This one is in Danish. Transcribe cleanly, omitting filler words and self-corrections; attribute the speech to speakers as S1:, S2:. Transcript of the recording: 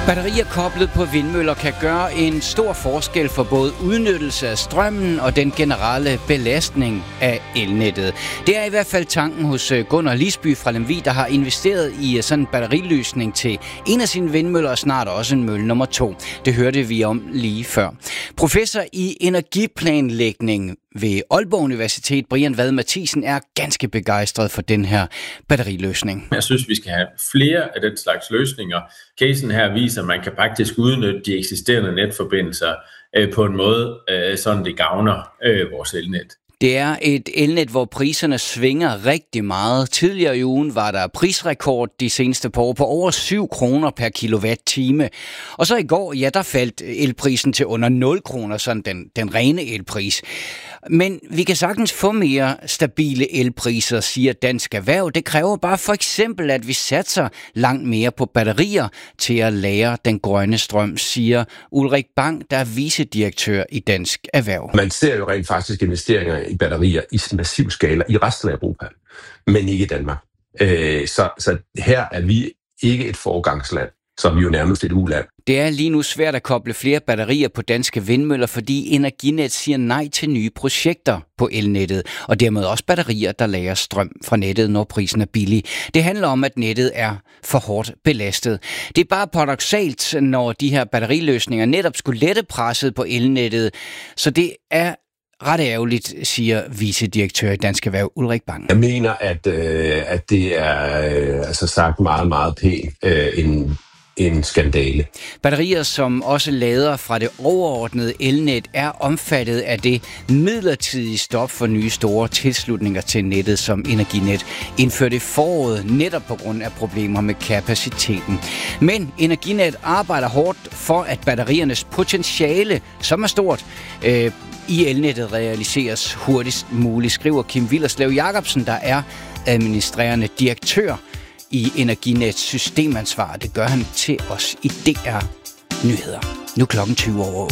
S1: Batterier koblet på vindmøller kan gøre en stor forskel for både udnyttelse af strømmen og den generelle belastning af elnettet. Det er i hvert fald tanken hos Gunnar Lisby fra Lemvig, der har investeret i sådan en batteriløsning til en af sine vindmøller og snart også en mølle nummer 2. Det hørte vi om lige før. Professor i energiplanlægning ved Aalborg Universitet, Brian Vad Mathisen, er ganske begejstret for den her batteriløsning.
S2: Jeg synes, vi skal have flere af den slags løsninger. Casen her viser, at man kan faktisk udnytte de eksisterende netforbindelser på en måde, sådan det gavner vores elnet.
S1: Det er et elnet, hvor priserne svinger rigtig meget. Tidligere i ugen var der prisrekord de seneste par år på over 7 kroner per kilowatt-time. Og så i går, der faldt elprisen til under 0 kroner, sådan den rene elpris. Men vi kan sagtens få mere stabile elpriser, siger Dansk Erhverv. Det kræver bare for eksempel, at vi satser langt mere på batterier til at lagre den grønne strøm, siger Ulrik Bang, der er vicedirektør i Dansk Erhverv.
S3: Man ser jo rent faktisk investeringer i batterier i massiv skala i resten af Europa, men ikke i Danmark. Så her er vi ikke et foregangsland, som jo nærmest et uland.
S1: Det er lige nu svært at koble flere batterier på danske vindmøller, fordi Energinet siger nej til nye projekter på elnettet, og dermed også batterier, der lagrer strøm fra nettet, når prisen er billig. Det handler om, at nettet er for hårdt belastet. Det er bare paradoksalt, når de her batteriløsninger netop skulle lette presset på elnettet, så det er ret ærgerligt, siger vicedirektør i Dansk Erhverv Ulrik Bang.
S3: Jeg mener, at det er altså sagt meget, meget pænt en skandale.
S1: Batterier, som også lader fra det overordnede elnet, er omfattet af det midlertidige stop for nye store tilslutninger til nettet, som Energinet indførte i foråret, netop på grund af problemer med kapaciteten. Men Energinet arbejder hårdt for, at batteriernes potentiale, som er stort, i elnettet realiseres hurtigst muligt, skriver Kim Willerslev Jacobsen, der er administrerende direktør i Energinets systemansvar. Det gør han til os i DR Nyheder. Nu klokken 20 over.